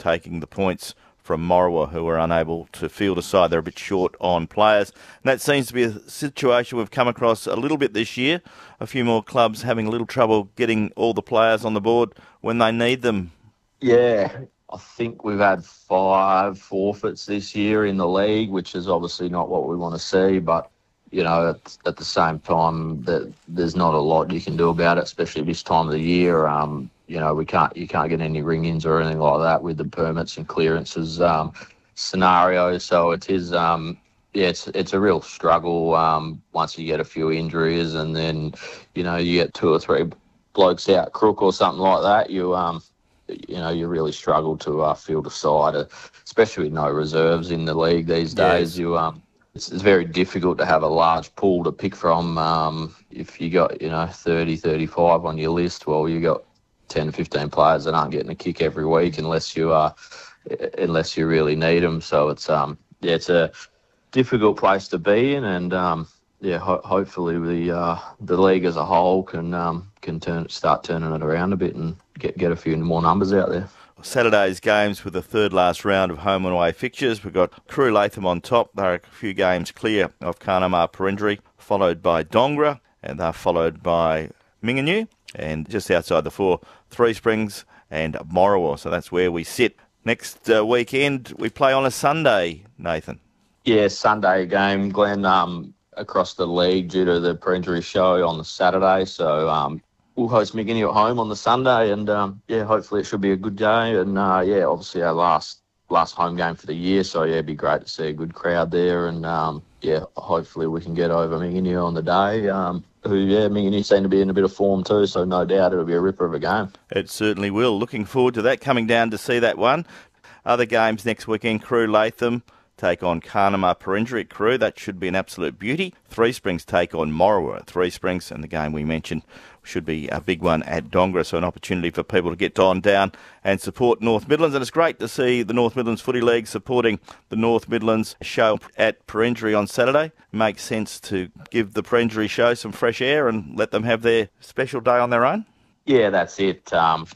taking the points from Morawa, who were unable to field a side. They're a bit short on players. And that seems to be a situation we've come across a little bit this year. A few more clubs having a little trouble getting all the players on the board when they need them. Yeah, I think we've had 5 forfeits this year in the league, which is obviously not what we want to see. But, you know, at the same time, there's not a lot you can do about it, especially this time of the year. You know, you can't get any ring-ins or anything like that with the permits and clearances scenario. So it is, it's a real struggle once you get a few injuries, and then, you know, you get 2 or 3 blokes out crook or something like that. You really struggle to field a side, especially with no reserves in the league these days. Yes. It's very difficult to have a large pool to pick from. If you got 30, 35 on your list, well, you got 10 to 15 players that aren't getting a kick every week unless you really need them. So it's a difficult place to be in, and hopefully the league as a whole can start turning it around a bit and get a few more numbers out there. Saturday's games with the third last round of home and away fixtures. We've got Crew Latham on top. They're a few games clear of Carnamah Perendri, followed by Dongra, and they're followed by Minganyu, and just outside the 4, Three Springs and Morawa. So that's where we sit. Next weekend, we play on a Sunday, Nathan. Yeah, Sunday game, Glenn, across the league due to the Perendri show on the Saturday. So we'll host Minganyu at home on the Sunday, and hopefully it should be a good day. And obviously our last home game for the year. So it'd be great to see a good crowd there, and hopefully we can get over Minganyu on the day. Minganyu seem to be in a bit of form too, so no doubt it'll be a ripper of a game. It certainly will. Looking forward to that, coming down to see that one. Other games next weekend, Crew Latham take on Carnamah Perendri at Crew. That should be an absolute beauty. Three Springs take on Morawa at Three Springs, and the game we mentioned should be a big one at Dongra, so an opportunity for people to get on down and support North Midlands. And it's great to see the North Midlands Footy League supporting the North Midlands show at Perendri on Saturday. Makes sense to give the Perendri show some fresh air and let them have their special day on their own. Yeah, that's it.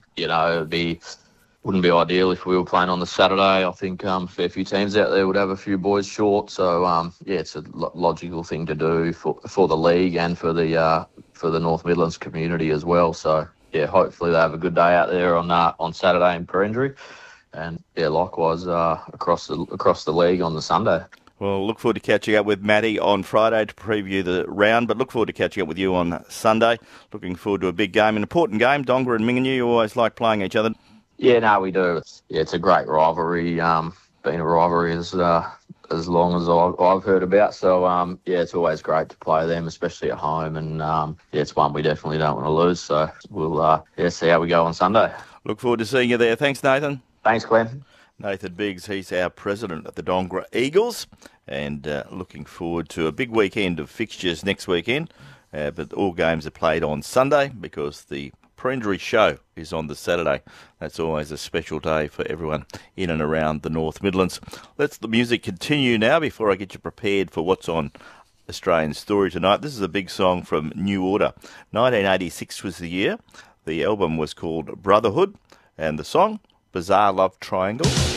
Wouldn't be ideal if we were playing on the Saturday. I think a fair few teams out there would have a few boys short. So it's a logical thing to do for the league and for the North Midlands community as well. So hopefully they have a good day out there on Saturday in Perendri, and likewise across the league on the Sunday. Well, look forward to catching up with Matty on Friday to preview the round, but look forward to catching up with you on Sunday. Looking forward to a big game, an important game. Dongra and Minganyu, you always like playing each other. Yeah, no, we do. It's a great rivalry. Been a rivalry as long as I've heard about. So, it's always great to play them, especially at home. And, it's one we definitely don't want to lose. So we'll see how we go on Sunday. Look forward to seeing you there. Thanks, Nathan. Thanks, Glenn. Nathan Biggs, he's our president of the Dongra Eagles. And looking forward to a big weekend of fixtures next weekend. But all games are played on Sunday because the Perendri show is on the Saturday. That's always a special day for everyone in and around the North Midlands. Let's the music continue now before I get you prepared for what's on Australian Story tonight. This is a big song from New Order. 1986 was the year. The album was called Brotherhood, and the song, Bizarre Love Triangle.